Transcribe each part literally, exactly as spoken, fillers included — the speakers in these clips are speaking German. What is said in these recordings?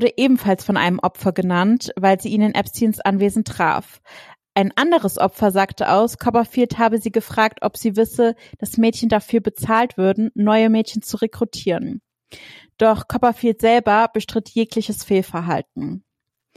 wurde ebenfalls von einem Opfer genannt, weil sie ihn in Epsteins Anwesen traf. Ein anderes Opfer sagte aus, Copperfield habe sie gefragt, ob sie wisse, dass Mädchen dafür bezahlt würden, neue Mädchen zu rekrutieren. Doch Copperfield selber bestritt jegliches Fehlverhalten.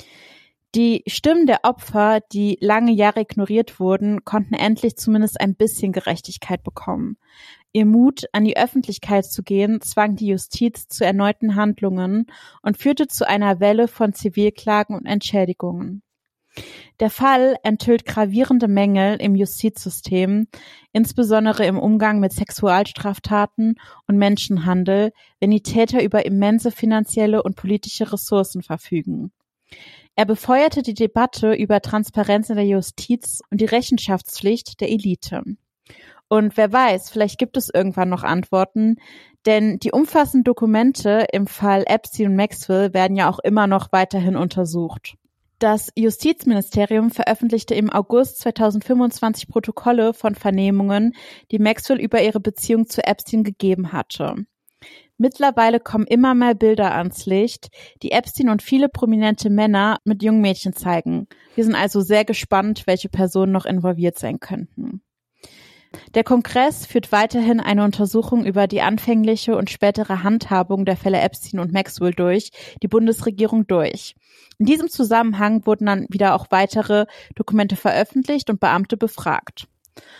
Die Stimmen der Opfer, die lange Jahre ignoriert wurden, konnten endlich zumindest ein bisschen Gerechtigkeit bekommen. Ihr Mut, an die Öffentlichkeit zu gehen, zwang die Justiz zu erneuten Handlungen und führte zu einer Welle von Zivilklagen und Entschädigungen. Der Fall enthüllt gravierende Mängel im Justizsystem, insbesondere im Umgang mit Sexualstraftaten und Menschenhandel, wenn die Täter über immense finanzielle und politische Ressourcen verfügen. Er befeuerte die Debatte über Transparenz in der Justiz und die Rechenschaftspflicht der Elite. Und wer weiß, vielleicht gibt es irgendwann noch Antworten, denn die umfassenden Dokumente im Fall Epstein und Maxwell werden ja auch immer noch weiterhin untersucht. Das Justizministerium veröffentlichte im August zweitausendfünfundzwanzig Protokolle von Vernehmungen, die Maxwell über ihre Beziehung zu Epstein gegeben hatte. Mittlerweile kommen immer mehr Bilder ans Licht, die Epstein und viele prominente Männer mit jungen Mädchen zeigen. Wir sind also sehr gespannt, welche Personen noch involviert sein könnten. Der Kongress führt weiterhin eine Untersuchung über die anfängliche und spätere Handhabung der Fälle Epstein und Maxwell durch, die Bundesregierung durch. In diesem Zusammenhang wurden dann wieder auch weitere Dokumente veröffentlicht und Beamte befragt.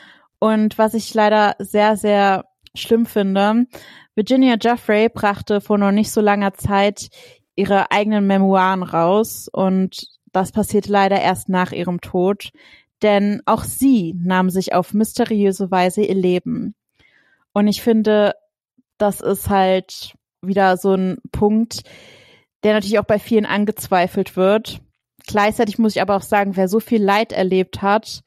Und was ich leider sehr, sehr schlimm finde, Virginia Giuffre brachte vor noch nicht so langer Zeit ihre eigenen Memoiren raus und das passiert leider erst nach ihrem Tod, denn auch sie nahm sich auf mysteriöse Weise ihr Leben. Und ich finde, das ist halt wieder so ein Punkt, der natürlich auch bei vielen angezweifelt wird. Gleichzeitig muss ich aber auch sagen, wer so viel Leid erlebt hat,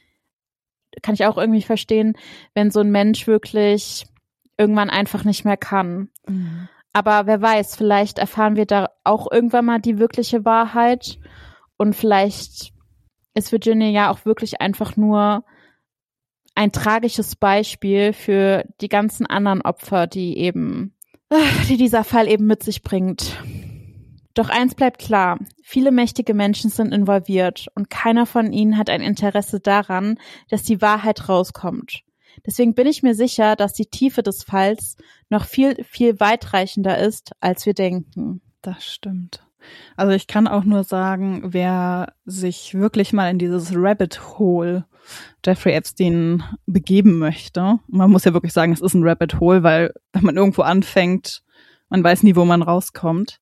kann ich auch irgendwie verstehen, wenn so ein Mensch wirklich irgendwann einfach nicht mehr kann. Mhm. Aber wer weiß, vielleicht erfahren wir da auch irgendwann mal die wirkliche Wahrheit und vielleicht ist Virginia ja auch wirklich einfach nur ein tragisches Beispiel für die ganzen anderen Opfer, die eben, die dieser Fall eben mit sich bringt. Doch eins bleibt klar, viele mächtige Menschen sind involviert und keiner von ihnen hat ein Interesse daran, dass die Wahrheit rauskommt. Deswegen bin ich mir sicher, dass die Tiefe des Falls noch viel, viel weitreichender ist, als wir denken. Das stimmt. Also ich kann auch nur sagen, wer sich wirklich mal in dieses Rabbit Hole Jeffrey Epstein begeben möchte, man muss ja wirklich sagen, es ist ein Rabbit Hole, weil wenn man irgendwo anfängt, man weiß nie, wo man rauskommt.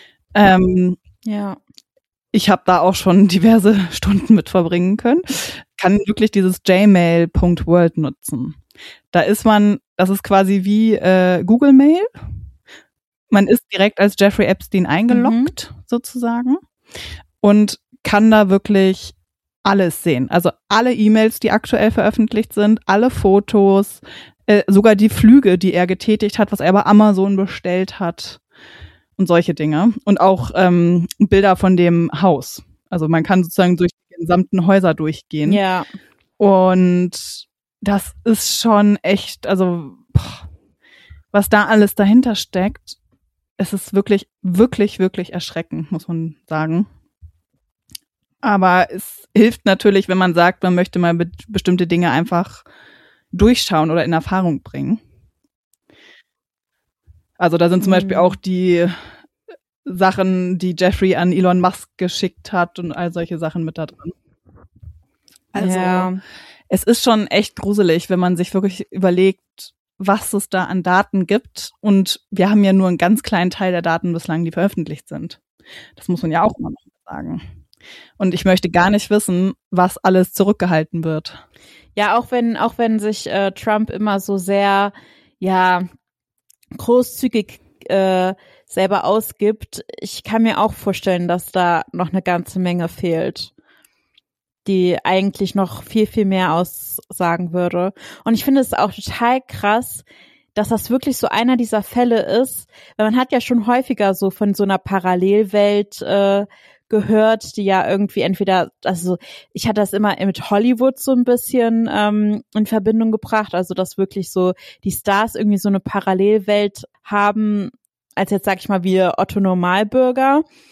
Ähm, ja. Ich habe da auch schon diverse Stunden mit verbringen können. Kann wirklich dieses Gmail Punkt world nutzen. Da ist man, das ist quasi wie äh, Google Mail. Man ist direkt als Jeffrey Epstein eingeloggt, mhm. sozusagen, und kann da wirklich alles sehen. Also alle E-Mails, die aktuell veröffentlicht sind, alle Fotos, äh, sogar die Flüge, die er getätigt hat, was er bei Amazon bestellt hat. Und solche Dinge. Und auch ähm, Bilder von dem Haus. Also man kann sozusagen durch die gesamten Häuser durchgehen. Ja. Und das ist schon echt, also boah, was da alles dahinter steckt, es ist wirklich, wirklich, wirklich erschreckend, muss man sagen. Aber es hilft natürlich, wenn man sagt, man möchte mal be- bestimmte Dinge einfach durchschauen oder in Erfahrung bringen. Also da sind zum mhm. Beispiel auch die Sachen, die Jeffrey an Elon Musk geschickt hat und all solche Sachen mit da drin. Also ja. Es ist schon echt gruselig, wenn man sich wirklich überlegt, was es da an Daten gibt. Und wir haben ja nur einen ganz kleinen Teil der Daten bislang, die veröffentlicht sind. Das muss man ja auch immer noch sagen. Und ich möchte gar nicht wissen, was alles zurückgehalten wird. Ja, auch wenn, auch wenn sich äh, Trump immer so sehr, ja, großzügig äh, selber ausgibt. Ich kann mir auch vorstellen, dass da noch eine ganze Menge fehlt, die eigentlich noch viel, viel mehr aussagen würde. Und ich finde es auch total krass, dass das wirklich so einer dieser Fälle ist, weil man hat ja schon häufiger so von so einer Parallelwelt äh, gehört, die ja irgendwie entweder, also ich hatte das immer mit Hollywood so ein bisschen ähm, in Verbindung gebracht, also dass wirklich so die Stars irgendwie so eine Parallelwelt haben, als jetzt sag ich mal wir Otto Normalbürger.